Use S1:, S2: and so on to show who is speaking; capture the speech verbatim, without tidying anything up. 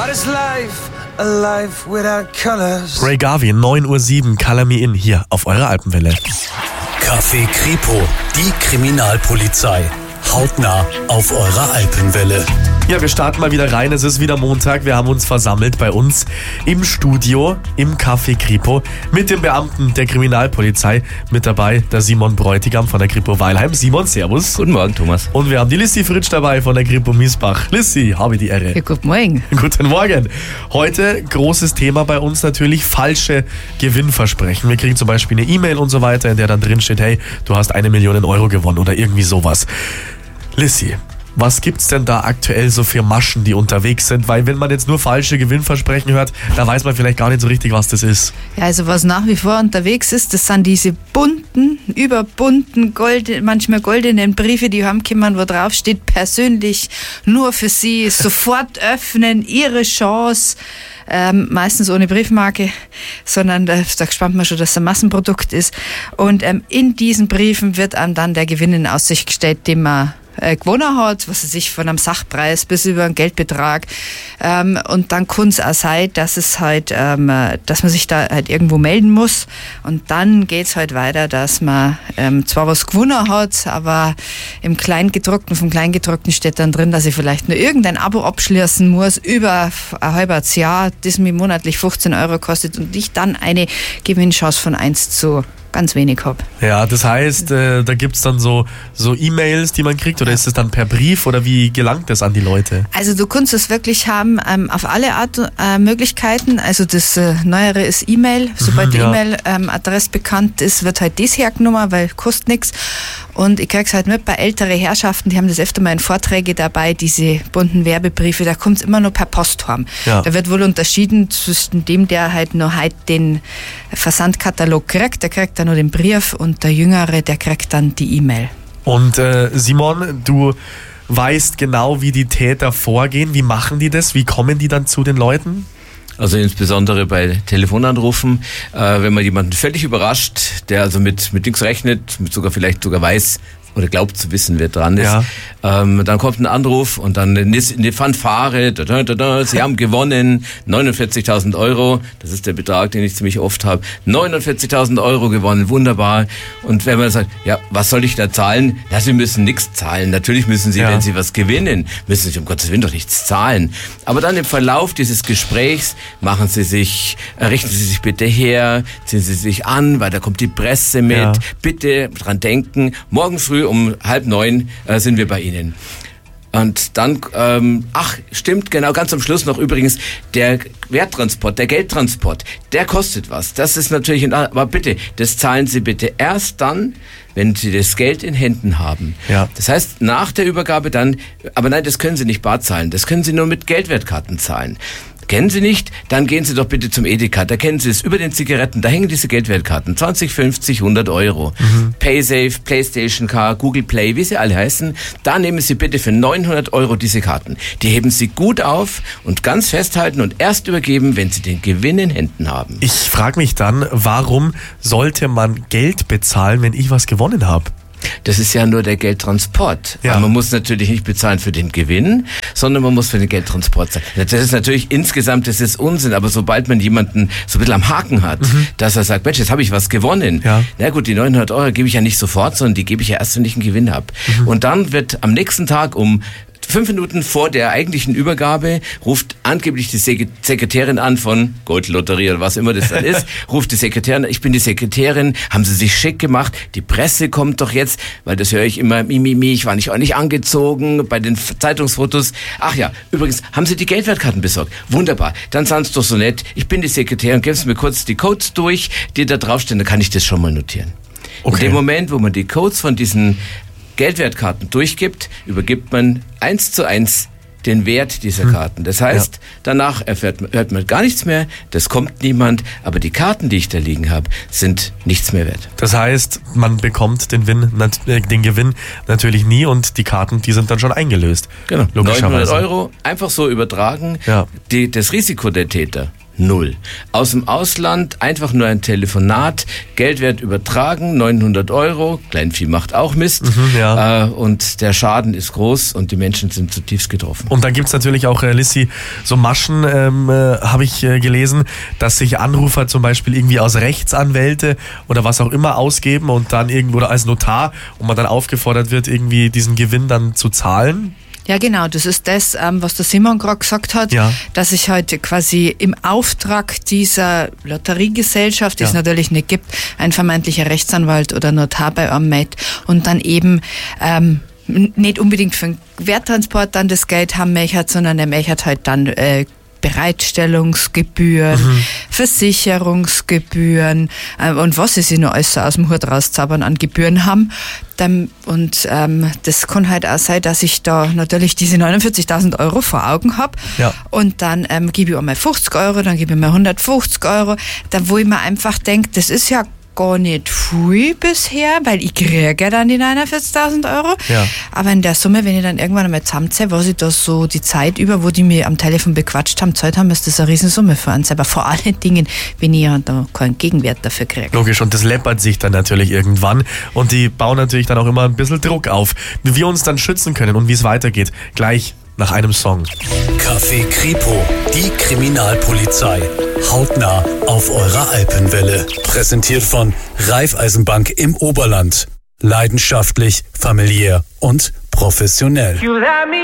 S1: What is life? A life without colors.
S2: Ray Garvey, neun Uhr sieben, Color Me In, hier auf eurer Alpenwelle.
S3: Café Kripo, die Kriminalpolizei. Hautnah auf eurer Alpenwelle.
S2: Ja, wir starten mal wieder rein. Es ist wieder Montag. Wir haben uns versammelt bei uns im Studio im Café Kripo mit dem Beamten der Kriminalpolizei. Mit dabei der Simon Bräutigam von der Kripo Weilheim. Simon, servus.
S4: Guten Morgen, Thomas.
S2: Und wir haben die Lissi Fritsch dabei von der Kripo Miesbach. Lissi, habe die Ehre.
S5: Ja, guten Morgen.
S2: Guten Morgen. Heute großes Thema bei uns natürlich falsche Gewinnversprechen. Wir kriegen zum Beispiel eine E-Mail und so weiter, in der dann drin steht, hey, du hast eine Million Euro gewonnen oder irgendwie sowas. Lissi, was gibt's denn da aktuell so für Maschen, die unterwegs sind? Weil wenn man jetzt nur falsche Gewinnversprechen hört, da weiß man vielleicht gar nicht so richtig, was das ist.
S5: Ja, also was nach wie vor unterwegs ist, das sind diese bunten, überbunten, gold, manchmal goldenen Briefe, die heimkommen, wo drauf steht, persönlich nur für Sie, sofort öffnen, Ihre Chance. Ähm, meistens ohne Briefmarke, sondern da, da spannt man schon, dass es ein Massenprodukt ist. Und ähm, in diesen Briefen wird einem dann der Gewinn in Aussicht gestellt, den man äh, gewonnen hat, was weiß ich, von einem Sachpreis bis über einen Geldbetrag. Ähm, und dann kann es auch sein, dass es halt, ähm, dass man sich da halt irgendwo melden muss. Und dann geht es halt weiter, dass man ähm, zwar was gewonnen hat, aber im Kleingedruckten, vom Kleingedruckten steht dann drin, dass ich vielleicht nur irgendein Abo abschließen muss über ein halbes Jahr, das mir monatlich fünfzehn Euro kostet und ich dann eine Gewinnchance von eins zu ganz wenig habe.
S2: Ja, das heißt, äh, da gibt es dann so, so E-Mails, die man kriegt, oder ist es dann per Brief oder wie gelangt das an die Leute?
S5: Also du kannst es wirklich haben ähm, auf alle Art äh, Möglichkeiten. Also das äh, Neuere ist E-Mail. Sobald die
S2: ja.
S5: E-Mail-Adresse ähm, bekannt ist, wird halt das hergenommen, weil kostet nichts. Und ich krieg's halt mit bei älteren Herrschaften, die haben das öfter mal in Vorträge dabei, diese bunten Werbebriefe, da kommt's immer nur per Post heim.
S2: Ja.
S5: Da wird wohl unterschieden zwischen dem, der halt noch halt den Versandkatalog kriegt, der kriegt dann nur den Brief, und der Jüngere, der kriegt dann die E-Mail.
S2: Und äh, Simon, du weißt genau, wie die Täter vorgehen. Wie machen die das? Wie kommen die dann zu den Leuten?
S4: Also insbesondere bei Telefonanrufen, äh, wenn man jemanden völlig überrascht, der also mit, mit nichts rechnet, mit sogar vielleicht sogar weiß oder glaubt zu wissen, wer dran ist,
S2: Ja.
S4: ähm, dann kommt ein Anruf und dann eine, eine Fanfare, da, da, da, da, Sie haben gewonnen, neunundvierzigtausend Euro, das ist der Betrag, den ich ziemlich oft habe, neunundvierzigtausend Euro gewonnen, wunderbar. Und wenn man sagt, ja, was soll ich da zahlen? Ja, Sie müssen nichts zahlen. Natürlich müssen Sie,
S2: Ja.
S4: wenn Sie was gewinnen, müssen Sie um Gottes Willen doch nichts zahlen. Aber dann im Verlauf dieses Gesprächs machen Sie sich, äh, richten Sie sich bitte her, ziehen Sie sich an, weil da kommt die Presse mit,
S2: Ja.
S4: bitte dran denken, morgen früh um halb neun äh, sind wir bei Ihnen. Und dann, ähm, ach, stimmt, genau, ganz am Schluss noch übrigens, der Werttransport, der Geldtransport, der kostet was. Das ist natürlich, ein, aber bitte, das zahlen Sie bitte erst dann, wenn Sie das Geld in Händen haben.
S2: Ja.
S4: Das heißt, nach der Übergabe dann, aber nein, das können Sie nicht bar zahlen, das können Sie nur mit Geldwertkarten zahlen. Kennen Sie nicht? Dann gehen Sie doch bitte zum Edeka. Da kennen Sie es. Über den Zigaretten, da hängen diese Geldwertkarten. zwanzig, fünfzig, hundert Euro. Mhm. Paysafe, Playstation Car, Google Play, wie sie alle heißen. Da nehmen Sie bitte für neunhundert Euro diese Karten. Die heben Sie gut auf und ganz festhalten und erst übergeben, wenn Sie den Gewinn in Händen haben.
S2: Ich frage mich dann, warum sollte man Geld bezahlen, wenn ich was gewonnen habe?
S4: Das ist ja nur der Geldtransport.
S2: Ja.
S4: Weil man muss natürlich nicht bezahlen für den Gewinn, sondern man muss für den Geldtransport zahlen. Das ist natürlich insgesamt, das ist Unsinn, aber sobald man jemanden so ein bisschen am Haken hat, mhm. dass er sagt, Mensch, jetzt habe ich was gewonnen.
S2: Ja.
S4: Na gut, die neunhundert Euro gebe ich ja nicht sofort, sondern die gebe ich ja erst, wenn ich einen Gewinn habe. Mhm. Und dann wird am nächsten Tag um fünf Minuten vor der eigentlichen Übergabe ruft angeblich die Sekretärin an von Goldlotterie oder was immer das dann ist, ruft die Sekretärin, ich bin die Sekretärin, haben Sie sich schick gemacht, die Presse kommt doch jetzt, weil das höre ich immer, mi, mi, mi, ich war nicht ordentlich angezogen bei den Zeitungsfotos. Ach ja, übrigens, haben Sie die Geldwertkarten besorgt? Wunderbar, dann sind Sie doch so nett, ich bin die Sekretärin, geben Sie mir kurz die Codes durch, die da draufstehen, dann kann ich das schon mal notieren. Okay. In dem Moment, wo man die Codes von diesen Geldwertkarten durchgibt, übergibt man eins zu eins den Wert dieser Karten. Das heißt, ja. danach erfährt, hört man gar nichts mehr, das kommt niemand, aber die Karten, die ich da liegen habe, sind nichts mehr wert.
S2: Das heißt, man bekommt den, Win, den Gewinn natürlich nie und die Karten, die sind dann schon eingelöst.
S4: Genau,
S2: logischerweise.
S4: neunhundert Euro einfach so übertragen.
S2: Ja.
S4: Die, das Risiko der Täter Null. Aus dem Ausland einfach nur ein Telefonat, Geldwert übertragen, neunhundert Euro, Kleinvieh macht auch Mist,
S2: Mhm, ja.
S4: äh, und der Schaden ist groß und die Menschen sind zutiefst getroffen.
S2: Und dann gibt's natürlich auch, äh, Lissi, so Maschen, ähm, äh, habe ich äh, gelesen, dass sich Anrufer zum Beispiel irgendwie als Rechtsanwälte oder was auch immer ausgeben und dann irgendwo oder als Notar und man dann aufgefordert wird, irgendwie diesen Gewinn dann zu zahlen.
S5: Ja, genau, das ist das, ähm, was der Simon gerade gesagt hat,
S2: Ja.
S5: dass ich heute quasi im Auftrag dieser Lotteriegesellschaft, die
S2: Ja.
S5: es natürlich nicht gibt, ein vermeintlicher Rechtsanwalt oder Notar bei einem meldet und dann eben ähm, n- nicht unbedingt für einen Werttransport dann das Geld haben möchte, sondern er möchte halt dann äh, Bereitstellungsgebühren,
S2: Mhm.
S5: Versicherungsgebühren äh, und was sie sich noch alles so aus dem Hut rauszaubern an Gebühren haben. Dann, und ähm, das kann halt auch sein, dass ich da natürlich diese neunundvierzigtausend Euro vor Augen habe
S2: Ja.
S5: und dann ähm, gebe ich einmal fünfzig Euro, dann gebe ich mal hundertfünfzig Euro, da wo ich mir einfach denke, das ist ja gar nicht viel bisher, weil ich kriege ja dann die neunundvierzigtausend Euro.
S2: Ja.
S5: Aber in der Summe, wenn ich dann irgendwann einmal zusammenzähle, was ich da so die Zeit über, wo die mir am Telefon bequatscht haben, Zeit haben, ist das eine Riesensumme für uns. Aber vor allen Dingen, wenn ich ja da keinen Gegenwert dafür kriege.
S2: Logisch, und das läppert sich dann natürlich irgendwann und die bauen natürlich dann auch immer ein bisschen Druck auf. Wie wir uns dann schützen können und wie es weitergeht, gleich nach einem Song.
S3: Café Kripo, die Kriminalpolizei. Hautnah auf eurer Alpenwelle. Präsentiert von Raiffeisenbank im Oberland. Leidenschaftlich, familiär und professionell.
S1: You let me